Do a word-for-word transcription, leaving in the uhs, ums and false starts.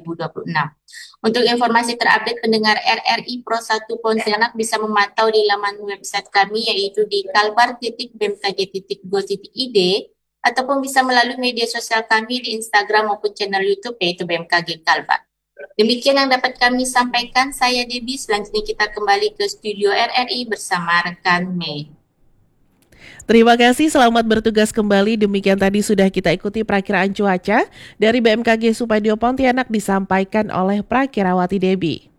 ribu dua puluh enam. Untuk informasi terupdate pendengar R R I Pro satu Pontianak bisa memantau di laman website kami yaitu di kalbar titik b m k g titik go titik i d ataupun bisa melalui media sosial kami di Instagram maupun channel YouTube yaitu B M K G Kalbar. Demikian yang dapat kami sampaikan. Saya Debbie. Selanjutnya kita kembali ke studio R R I bersama rekan Mei. Terima kasih, selamat bertugas kembali. Demikian tadi sudah kita ikuti perakiraan cuaca dari B M K G Supadio Pontianak disampaikan oleh Prakirawati Debbie.